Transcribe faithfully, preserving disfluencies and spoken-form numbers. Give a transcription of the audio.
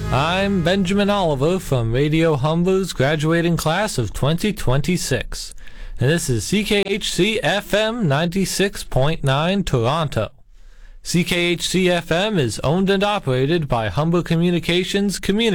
I'm Benjamin Oliver from Radio Humber's graduating class of twenty twenty-six, and this is C K H C F M ninety-six point nine Toronto. C K H C F M is owned and operated by Humber Communications Community